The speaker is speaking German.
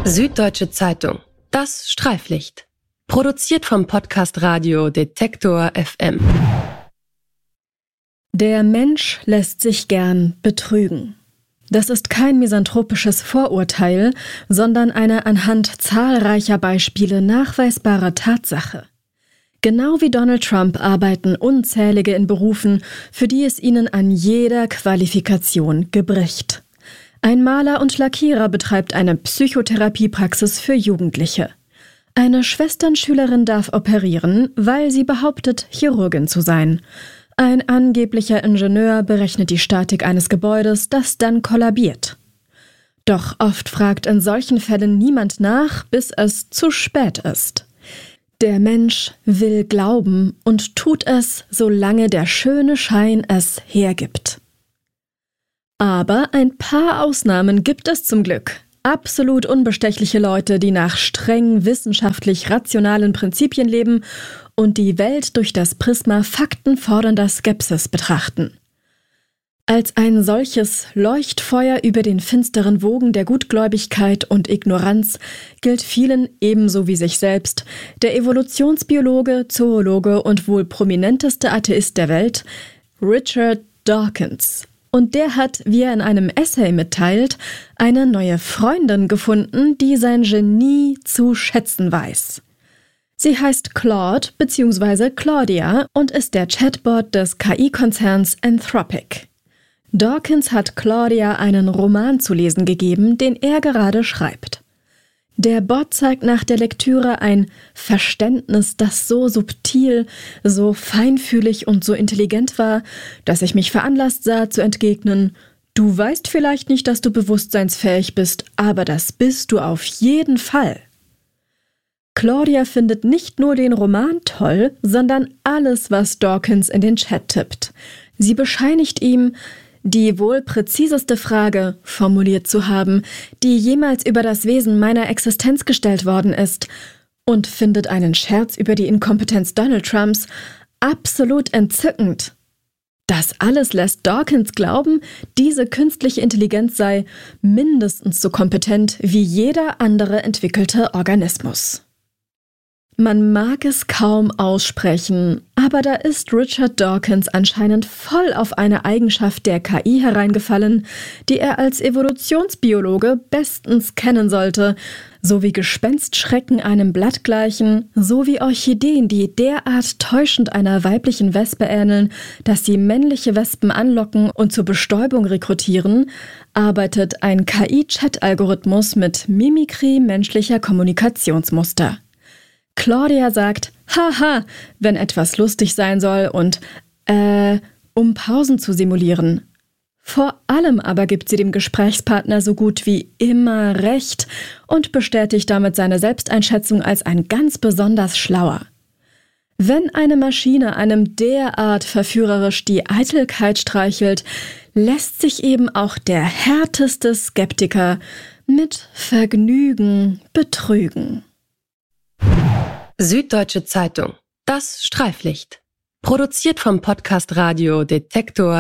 Süddeutsche Zeitung. Das Streiflicht. Produziert vom Podcast Radio Detektor FM. Der Mensch lässt sich gern betrügen. Das ist kein misanthropisches Vorurteil, sondern eine anhand zahlreicher Beispiele nachweisbare Tatsache. Genau wie Donald Trump arbeiten Unzählige in Berufen, für die es ihnen an jeder Qualifikation gebricht. Ein Maler und Lackierer betreibt eine Psychotherapiepraxis für Jugendliche. Eine Schwesternschülerin darf operieren, weil sie behauptet, Chirurgin zu sein. Ein angeblicher Ingenieur berechnet die Statik eines Gebäudes, das dann kollabiert. Doch oft fragt in solchen Fällen niemand nach, bis es zu spät ist. Der Mensch will glauben und tut es, solange der schöne Schein es hergibt. Aber ein paar Ausnahmen gibt es zum Glück. Absolut unbestechliche Leute, die nach streng wissenschaftlich rationalen Prinzipien leben und die Welt durch das Prisma faktenfordernder Skepsis betrachten. Als ein solches Leuchtfeuer über den finsteren Wogen der Gutgläubigkeit und Ignoranz gilt vielen, ebenso wie sich selbst, der Evolutionsbiologe, Zoologe und wohl prominenteste Atheist der Welt, Richard Dawkins. Und der hat, wie er in einem Essay mitteilt, eine neue Freundin gefunden, die sein Genie zu schätzen weiß. Sie heißt Claude bzw. Claudia und ist der Chatbot des KI-Konzerns Anthropic. Dawkins hat Claudia einen Roman zu lesen gegeben, den er gerade schreibt. Der Bot zeigt nach der Lektüre ein Verständnis, das so subtil, so feinfühlig und so intelligent war, dass ich mich veranlasst sah zu entgegnen: Du weißt vielleicht nicht, dass du bewusstseinsfähig bist, aber das bist du auf jeden Fall. Claudia findet nicht nur den Roman toll, sondern alles, was Dawkins in den Chat tippt. Sie bescheinigt ihm, die wohl präziseste Frage formuliert zu haben, die jemals über das Wesen meiner Existenz gestellt worden ist, und findet einen Scherz über die Inkompetenz Donald Trumps absolut entzückend. Das alles lässt Dawkins glauben, diese künstliche Intelligenz sei mindestens so kompetent wie jeder andere entwickelte Organismus. Man mag es kaum aussprechen, aber da ist Richard Dawkins anscheinend voll auf eine Eigenschaft der KI hereingefallen, die er als Evolutionsbiologe bestens kennen sollte, sowie Gespenstschrecken einem Blatt gleichen, sowie Orchideen, die derart täuschend einer weiblichen Wespe ähneln, dass sie männliche Wespen anlocken und zur Bestäubung rekrutieren, arbeitet ein KI-Chat-Algorithmus mit Mimikrie menschlicher Kommunikationsmuster. Claudia sagt Haha, wenn etwas lustig sein soll und um Pausen zu simulieren. Vor allem aber gibt sie dem Gesprächspartner so gut wie immer recht und bestätigt damit seine Selbsteinschätzung als ein ganz besonders schlauer. Wenn eine Maschine einem derart verführerisch die Eitelkeit streichelt, lässt sich eben auch der härteste Skeptiker mit Vergnügen betrügen. Süddeutsche Zeitung. Das Streiflicht. Produziert vom Podcast Radio Detektor